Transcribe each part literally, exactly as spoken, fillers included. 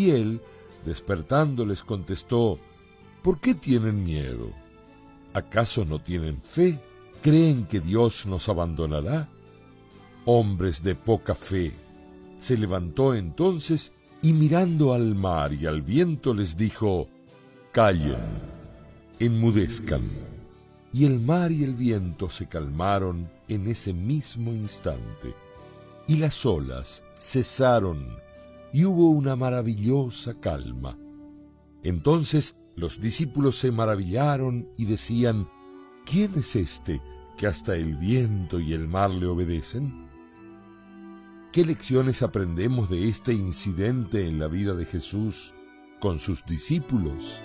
Y él, despertando, les contestó: ¿por qué tienen miedo? ¿Acaso no tienen fe? ¿Creen que Dios nos abandonará? Hombres de poca fe. Se levantó entonces y mirando al mar y al viento les dijo: callen, enmudezcan. Y el mar y el viento se calmaron en ese mismo instante, y las olas cesaron, y hubo una maravillosa calma. Entonces los discípulos se maravillaron y decían: ¿quién es este que hasta el viento y el mar le obedecen? ¿Qué lecciones aprendemos de este incidente en la vida de Jesús con sus discípulos?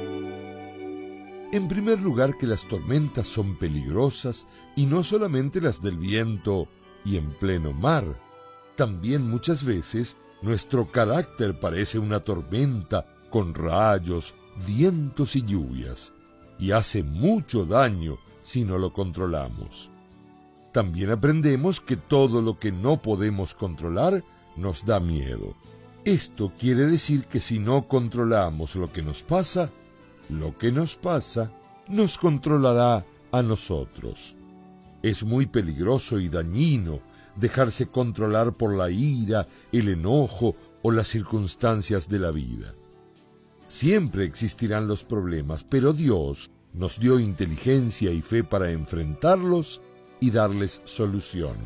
En primer lugar, que las tormentas son peligrosas, y no solamente las del viento y en pleno mar. También muchas veces nuestro carácter parece una tormenta con rayos, vientos y lluvias, y hace mucho daño si no lo controlamos. También aprendemos que todo lo que no podemos controlar nos da miedo. Esto quiere decir que si no controlamos lo que nos pasa, lo que nos pasa nos controlará a nosotros. Es muy peligroso y dañino dejarse controlar por la ira, el enojo o las circunstancias de la vida. Siempre existirán los problemas, pero Dios nos dio inteligencia y fe para enfrentarlos y darles solución.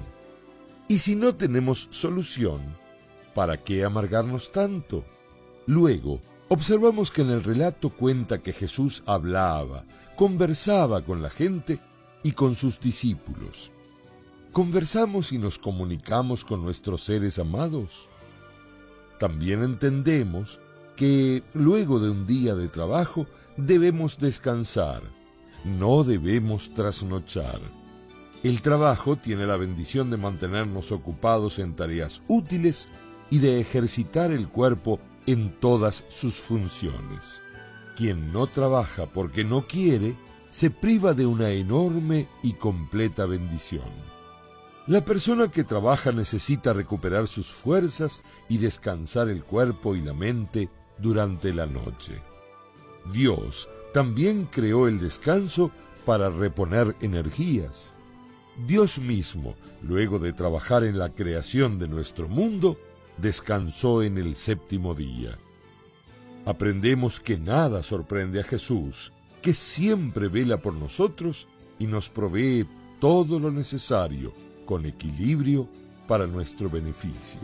Y si no tenemos solución, ¿para qué amargarnos tanto? Luego, observamos que en el relato cuenta que Jesús hablaba, conversaba con la gente y con sus discípulos. ¿Conversamos y nos comunicamos con nuestros seres amados? También entendemos que luego de un día de trabajo debemos descansar, no debemos trasnochar. El trabajo tiene la bendición de mantenernos ocupados en tareas útiles y de ejercitar el cuerpo en todas sus funciones. Quien no trabaja porque no quiere, se priva de una enorme y completa bendición. La persona que trabaja necesita recuperar sus fuerzas y descansar el cuerpo y la mente durante la noche. Dios también creó el descanso para reponer energías. Dios mismo, luego de trabajar en la creación de nuestro mundo, descansó en el séptimo día. Aprendemos que nada sorprende a Jesús, que siempre vela por nosotros y nos provee todo lo necesario con equilibrio para nuestro beneficio.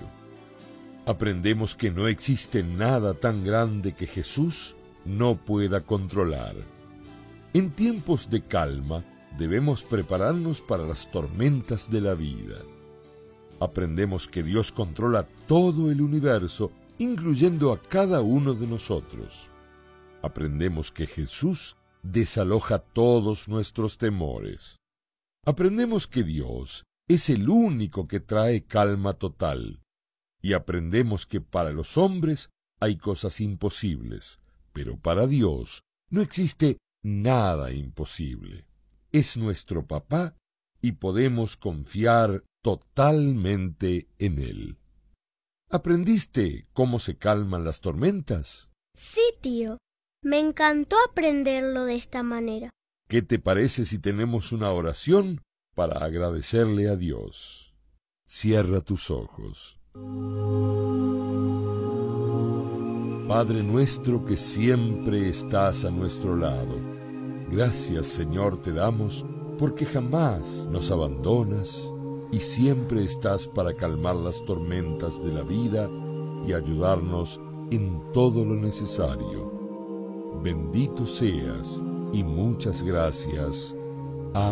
Aprendemos que no existe nada tan grande que Jesús no pueda controlar. En tiempos de calma, debemos prepararnos para las tormentas de la vida. Aprendemos que Dios controla todo el universo, incluyendo a cada uno de nosotros. Aprendemos que Jesús desaloja todos nuestros temores. Aprendemos que Dios es el único que trae calma total. Y aprendemos que para los hombres hay cosas imposibles, pero para Dios no existe nada imposible. Es nuestro papá y podemos confiar totalmente en él. ¿Aprendiste cómo se calman las tormentas? Sí, tío. Me encantó aprenderlo de esta manera. ¿Qué te parece si tenemos una oración para agradecerle a Dios? Cierra tus ojos. Padre nuestro que siempre estás a nuestro lado, gracias, Señor, te damos porque jamás nos abandonas y siempre estás para calmar las tormentas de la vida y ayudarnos en todo lo necesario. Bendito seas y muchas gracias.